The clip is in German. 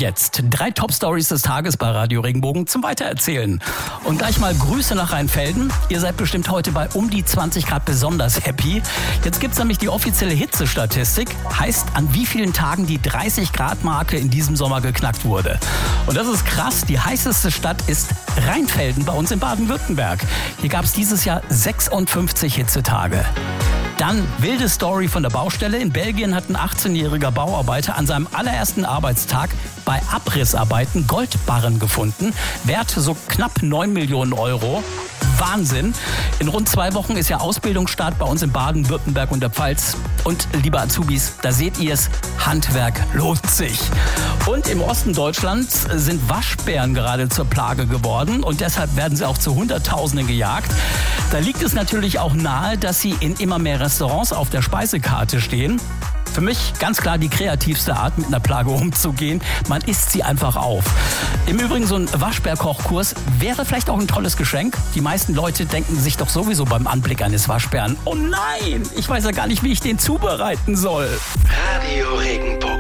jetzt 3 Top-Stories des Tages bei Radio Regenbogen zum Weitererzählen. Und gleich mal Grüße nach Rheinfelden. Ihr seid bestimmt heute bei um die 20 Grad besonders happy. Jetzt gibt's nämlich die offizielle Hitzestatistik. Heißt, an wie vielen Tagen die 30-Grad-Marke in diesem Sommer geknackt wurde. Und das ist krass. Die heißeste Stadt ist Rheinfelden bei uns in Baden-Württemberg. Hier gab's dieses Jahr 56 Hitzetage. Dann wilde Story von der Baustelle. In Belgien hat ein 18-jähriger Bauarbeiter an seinem allerersten Arbeitstag bei Abrissarbeiten Goldbarren gefunden. Wert so knapp 9 Millionen Euro. Wahnsinn. In rund 2 Wochen ist ja Ausbildungsstart bei uns in Baden-Württemberg und der Pfalz. Und liebe Azubis, da seht ihr es, Handwerk lohnt sich. Und im Osten Deutschlands sind Waschbären gerade zur Plage geworden und deshalb werden sie auch zu Hunderttausenden gejagt. Da liegt es natürlich auch nahe, dass sie in immer mehr Restaurants auf der Speisekarte stehen. Für mich ganz klar die kreativste Art, mit einer Plage umzugehen. Man isst sie einfach auf. Im Übrigen, so ein Waschbär-Kochkurs wäre vielleicht auch ein tolles Geschenk. Die meisten Leute denken sich doch sowieso beim Anblick eines Waschbären: oh nein, ich weiß ja gar nicht, wie ich den zubereiten soll. Radio Regenbogen.